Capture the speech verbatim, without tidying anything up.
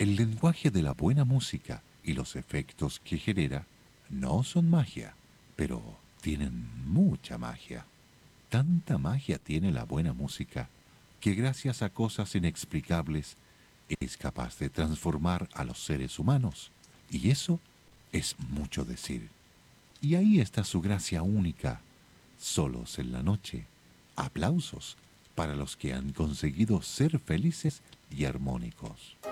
El lenguaje de la buena música y los efectos que genera no son magia, pero tienen mucha magia. Tanta magia tiene la buena música que gracias a cosas inexplicables es capaz de transformar a los seres humanos. Y eso es mucho decir. Y ahí está su gracia única. Solos en la noche. Aplausos para los que han conseguido ser felices y armónicos.